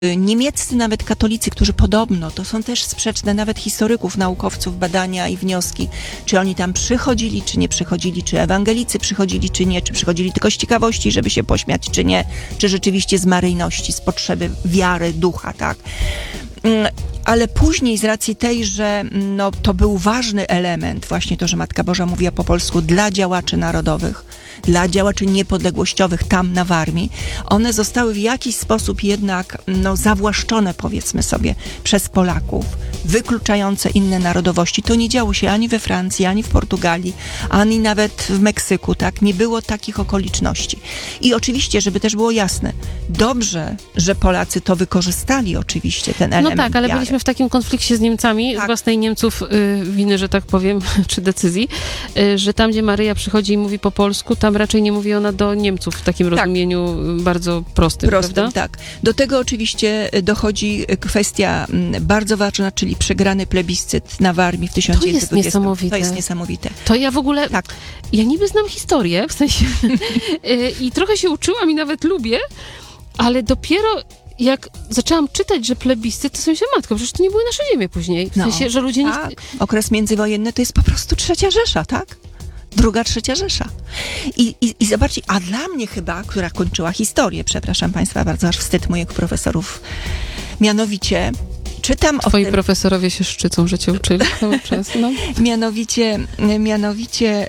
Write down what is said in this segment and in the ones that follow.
Niemieccy nawet katolicy, którzy podobno, to są też sprzeczne nawet historyków, naukowców, badania i wnioski, czy oni tam przychodzili, czy nie przychodzili, czy ewangelicy przychodzili, czy nie, czy przychodzili tylko z ciekawości, żeby się pośmiać, czy nie, czy rzeczywiście z maryjności, z potrzeby wiary, ducha, tak. Ale później z racji tej, że to był ważny element, właśnie to, że Matka Boża mówiła po polsku dla działaczy narodowych, dla działaczy niepodległościowych tam na Warmii, one zostały w jakiś sposób jednak zawłaszczone, powiedzmy sobie, przez Polaków, wykluczające inne narodowości. To nie działo się ani we Francji, ani w Portugalii, ani nawet w Meksyku, tak? Nie było takich okoliczności. I oczywiście, żeby też było jasne, dobrze, że Polacy to wykorzystali oczywiście, ten element No tak, ale wiary. byliśmy w takim konflikcie z Niemcami, Tak. z własnej Niemców winy, że tak powiem, czy decyzji, że tam, gdzie Maryja przychodzi i mówi po polsku, tam raczej nie mówi ona do Niemców w takim rozumieniu bardzo prostym, prawda? Tak. Do tego oczywiście dochodzi kwestia bardzo ważna, czyli przegrany plebiscyt na Warmii w 1920. To jest niesamowite. To jest niesamowite. To ja w ogóle, Tak. ja niby znam historię, w sensie i trochę się uczyłam i nawet lubię, ale dopiero jak zaczęłam czytać, że plebiscyt, to sobie myślałam, matko, przecież to nie były nasze ziemie później. W sensie, że ludzie nie... Tak. Okres międzywojenny to jest po prostu trzecia Rzesza, tak? Druga, trzecia Rzesza. I zobaczcie, a dla mnie chyba, która kończyła historię, przepraszam Państwa bardzo, aż wstyd moich profesorów, mianowicie czytam o Twoi tym... profesorowie się szczycą, że cię uczyli cały czas, no. Mianowicie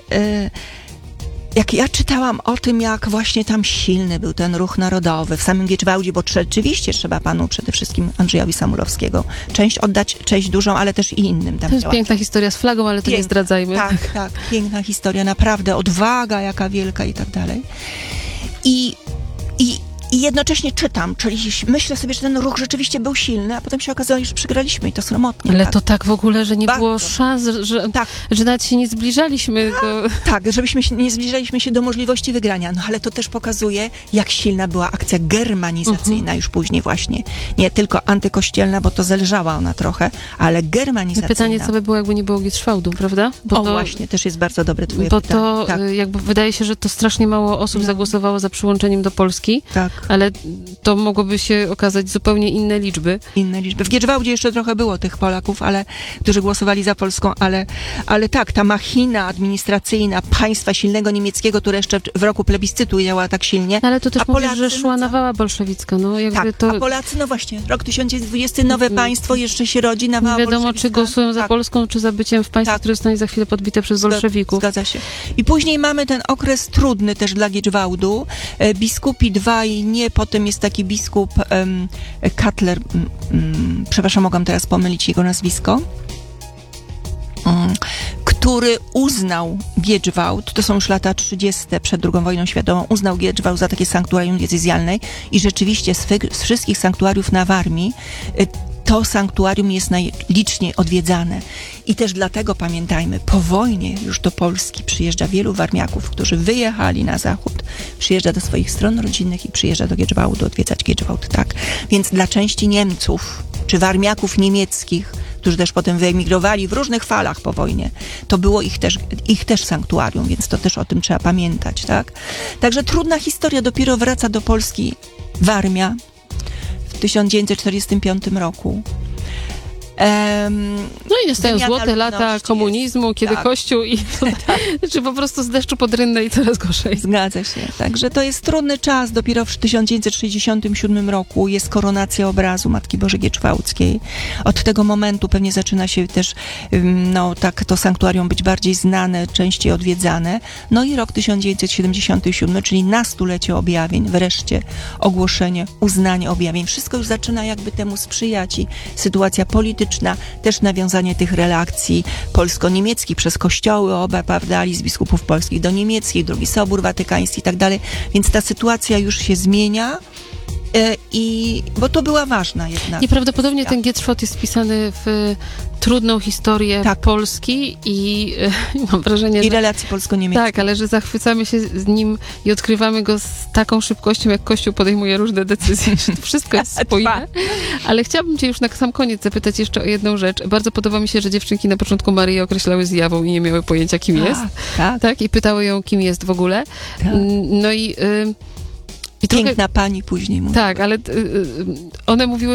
jak ja czytałam o tym, jak właśnie tam silny był ten ruch narodowy w samym Gieczwałdzie, bo rzeczywiście trzeba panu przede wszystkim Andrzejowi Samulowskiego oddać część dużą, ale też i innym tam To jest działaczom. piękna historia z flagą, ale to nie zdradzajmy. Tak, piękna historia, naprawdę, odwaga jaka wielka i tak dalej. I jednocześnie czytam, czyli myślę sobie, że ten ruch rzeczywiście był silny, a potem się okazało, że przegraliśmy i to sromotnie. Ale tak? to tak w ogóle, że nie Bardzo. było szans, że nawet się nie zbliżaliśmy do... Tak, nie zbliżaliśmy się do możliwości wygrania, no ale to też pokazuje, jak silna była akcja germanizacyjna już później właśnie. Nie tylko antykościelna, bo to zelżała ona trochę, ale germanizacyjna. Pytanie, co by było, jakby nie było Gieczwałdu, prawda? Bo właśnie, też jest bardzo dobre twoje Bo pytanie. to Tak. jakby wydaje się, że to strasznie mało osób zagłosowało za przyłączeniem do Polski, Tak. ale to mogłoby się okazać zupełnie inne liczby. Inne liczby. W Gieczwałdzie jeszcze trochę było tych Polaków, którzy głosowali za Polską, ale tak, ta machina administracyjna państwa silnego niemieckiego, które jeszcze w roku plebiscytu działa tak silnie. No ale to też A mówisz, Polacy, że szła nawała bolszewicka. No jakby tak, to... a Polacy, no właśnie, rok 1920, nowe państwo jeszcze się rodzi, nawała Nie wiadomo, bolszewicka. czy głosują za Tak. Polską, czy za byciem w państwie, Tak. które zostanie za chwilę podbite przez bolszewików. Zgadza się. I później mamy ten okres trudny też dla Gieczwałdu. Biskupi dwaj, nie, potem jest taki biskup Cutler, przepraszam, mogłam teraz pomylić jego nazwisko, który uznał Gieczwałd, to są już lata 30. przed II wojną światową, uznał Gieczwałd za takie sanktuarium diecezjalne i rzeczywiście z wszystkich sanktuariów na Warmii to sanktuarium jest najliczniej odwiedzane. I też dlatego pamiętajmy, po wojnie już do Polski przyjeżdża wielu warmiaków, którzy wyjechali na zachód, przyjeżdża do swoich stron rodzinnych i przyjeżdża do Gieczwałdu, odwiedzać Gieczwałd, tak. Więc dla części Niemców, czy warmiaków niemieckich, którzy też potem wyemigrowali w różnych falach po wojnie, to było ich też sanktuarium, więc to też o tym trzeba pamiętać, tak. Także trudna historia, dopiero wraca do Polski Warmia w 1945 roku. No i nastają Wymiana złote lata ludności komunizmu, jest. kiedy Tak. Kościół i czy po prostu z deszczu pod rynnę i coraz gorzej. Zgadza się. Także to jest trudny czas. Dopiero w 1967 roku jest koronacja obrazu Matki Bożej Gieczwałdzkiej. Od tego momentu pewnie zaczyna się też tak to sanktuarium być bardziej znane, częściej odwiedzane. No i rok 1977, czyli na stulecie objawień, wreszcie ogłoszenie, uznanie objawień. Wszystko już zaczyna jakby temu sprzyjać i sytuacja polityczna, też nawiązanie tych relacji polsko-niemieckich przez kościoły oba, prawda, list biskupów polskich do niemieckich, drugi Sobór Watykański i tak dalej, więc ta sytuacja już się zmienia. Bo to była ważna jednak. Nieprawdopodobnie ten Gieczwałd jest wpisany w trudną historię Polski i mam wrażenie, i relacji polsko-niemieckich. Tak, ale że zachwycamy się z nim i odkrywamy go z taką szybkością, jak Kościół podejmuje różne decyzje, że to wszystko jest spójne. Ale chciałabym cię już na sam koniec zapytać jeszcze o jedną rzecz. Bardzo podoba mi się, że dziewczynki na początku Maryję określały zjawą i nie miały pojęcia, kim jest. Tak. I pytały ją, kim jest w ogóle. Tak. No i I trochę, Piękna pani później mówi. tak, ale one mówiły